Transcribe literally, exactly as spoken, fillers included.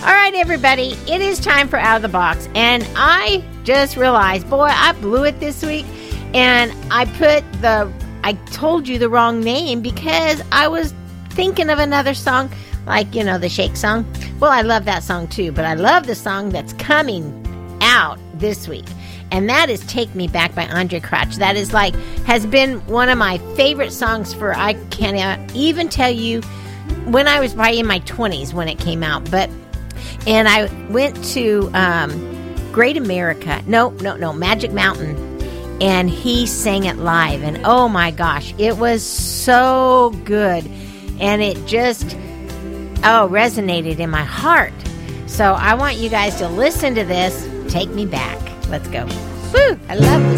All right, everybody, it is time for Out of the Box. And I just realized, boy, I blew it this week. And I put the, I told you the wrong name because I was thinking of another song, like, you know, the Shake song. Well, I love that song too, but I love the song that's coming out this week. And that is Take Me Back by Andraé Crouch. That is like, has been one of my favorite songs for, I can't even tell you, when I was probably in my twenties when it came out. But, and I went to um, Great America, no, no, no, Magic Mountain, and he sang it live. And oh my gosh, it was so good. And it just, oh, resonated in my heart. So I want you guys to listen to this, Take Me Back. Let's go. Woo! I love this.